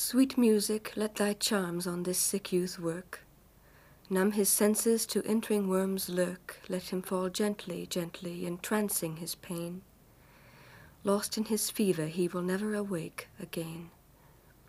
Sweet music, let thy charms on this sick youth work. Numb his senses to entering worms lurk. Let him fall gently, gently, entrancing his pain. Lost in his fever, he will never awake again.